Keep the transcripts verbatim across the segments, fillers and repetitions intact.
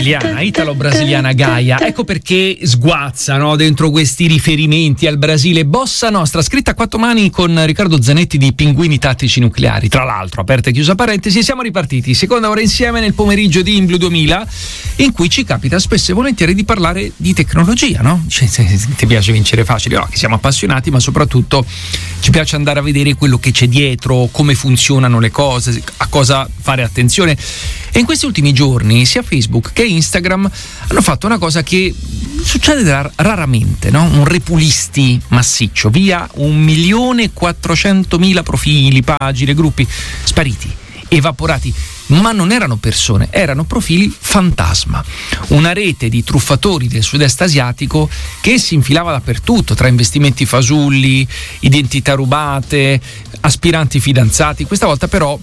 brasiliana, italo-brasiliana Gaia. Ecco perché sguazza, no, dentro questi riferimenti al Brasile. Bossa Nostra, scritta a quattro mani con Riccardo Zanetti di Pinguini Tattici Nucleari. Tra l'altro, aperta e chiusa parentesi, siamo ripartiti. Seconda ora insieme nel pomeriggio di Inblu duemila, in cui ci capita spesso e volentieri di parlare di tecnologia, no? Cioè, se, se ti piace vincere facile, no, che siamo appassionati, ma soprattutto ci piace andare a vedere quello che c'è dietro, come funzionano le cose, a cosa fare attenzione. E in questi ultimi giorni sia Facebook che Instagram hanno fatto una cosa che succede rar- raramente, no? Un repulisti massiccio, via un milione e quattrocentomila profili, pagine, gruppi spariti, evaporati. Ma non erano persone, erano profili fantasma, una rete di truffatori del sud-est asiatico che si infilava dappertutto, tra investimenti fasulli, identità rubate, aspiranti fidanzati. Questa volta però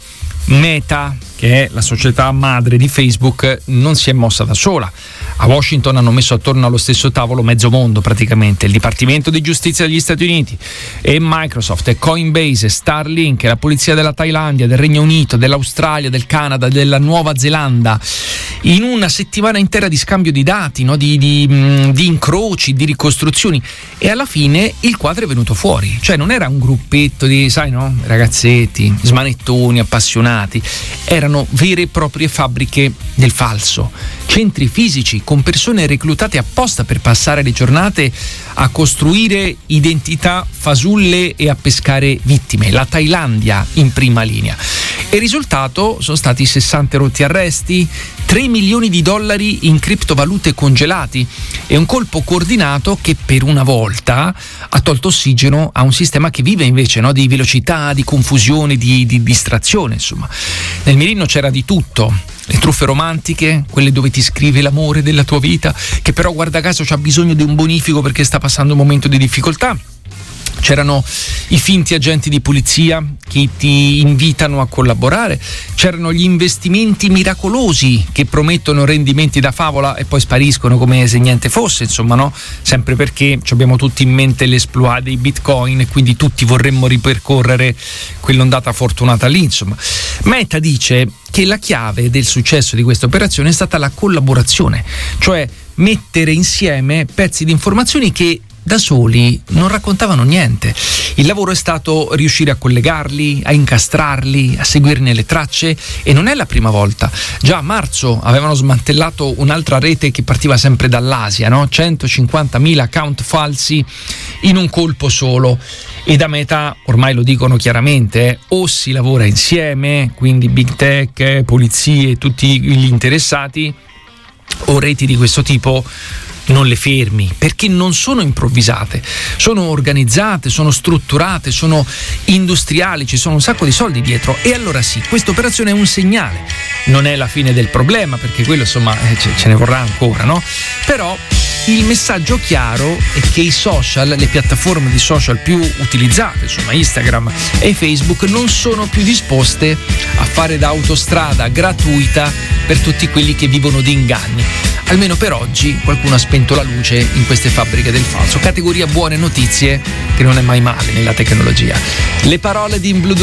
Meta, che è la società madre di Facebook, non si è mossa da sola. A Washington hanno messo attorno allo stesso tavolo mezzo mondo praticamente, il Dipartimento di Giustizia degli Stati Uniti e Microsoft e Coinbase e Starlink e la polizia della Thailandia, del Regno Unito, dell'Australia, del Canada, della Nuova Zelanda, in una settimana intera di scambio di dati, no? di, di, di incroci, di ricostruzioni, e alla fine il quadro è venuto fuori. Cioè non era un gruppetto di, sai, no, ragazzetti, smanettoni, appassionati, erano vere e proprie fabbriche del falso, centri fisici con persone reclutate apposta per passare le giornate a costruire identità fasulle e a pescare vittime, la Thailandia in prima linea. E il risultato sono stati sessanta rotti arresti, tre milioni di dollari in criptovalute congelati e un colpo coordinato che per una volta ha tolto ossigeno a un sistema che vive invece, no, di velocità, di confusione, di, di distrazione. Insomma, nel mirino c'era di tutto: le truffe romantiche, quelle dove ti scrive l'amore della tua vita, che però guarda caso c'ha bisogno di un bonifico perché sta passando un momento di difficoltà. C'erano i finti agenti di polizia che ti invitano a collaborare, c'erano gli investimenti miracolosi che promettono rendimenti da favola e poi spariscono come se niente fosse, insomma, no? Sempre perché abbiamo tutti in mente l'esploit dei bitcoin e quindi tutti vorremmo ripercorrere quell'ondata fortunata lì, insomma. Meta dice che la chiave del successo di questa operazione è stata la collaborazione, cioè mettere insieme pezzi di informazioni che da soli non raccontavano niente. Il lavoro è stato riuscire a collegarli, a incastrarli, a seguirne le tracce, e non è la prima volta. Già a marzo avevano smantellato un'altra rete che partiva sempre dall'Asia, no? centocinquantamila account falsi in un colpo solo. E da Meta ormai lo dicono chiaramente, eh, o si lavora insieme, quindi big tech, eh, polizie, tutti gli interessati, o reti di questo tipo non le fermi, perché non sono improvvisate, sono organizzate, sono strutturate, sono industriali, ci sono un sacco di soldi dietro. E allora sì, questa operazione è un segnale, non è la fine del problema, perché quello insomma ce, ce ne vorrà ancora, no? Però il messaggio chiaro è che i social, le piattaforme di social più utilizzate, insomma Instagram e Facebook, non sono più disposte a fare da autostrada gratuita per tutti quelli che vivono di inganni. Almeno per oggi qualcuno ha spento la luce in queste fabbriche del falso. Categoria buone notizie, che non è mai male nella tecnologia. Le parole di Inblu